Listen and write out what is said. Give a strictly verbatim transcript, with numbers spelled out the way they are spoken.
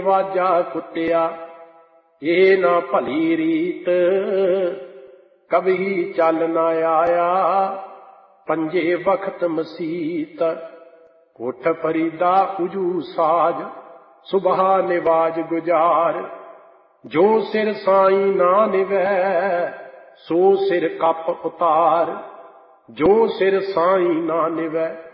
ਵਾਜਾ ਕੁੱਟਿਆ ਇਹ ਨਾ ਭਲੀ ਰੀਤ, ਕਭੀ ਚੱਲ ਨਾ ਆਇਆ ਪੰਜੇ ਵਖਤ ਮਸੀਤ। ਉੱਠ ਫਰੀਦਾ ਉਜੂ ਸਾਜ ਸੁਬਹਾ ਨਿਵਾਜ ਗੁਜ਼ਾਰ, ਜੋ ਸਿਰ ਸਾਈਂ ਨਾ ਨਿਵੈ ਸੋ ਸਿਰ ਕੱਪ ਉਤਾਰ। ਜੋ ਸਿਰ ਸਾਈਂ ਨਾ ਨਿਵੈ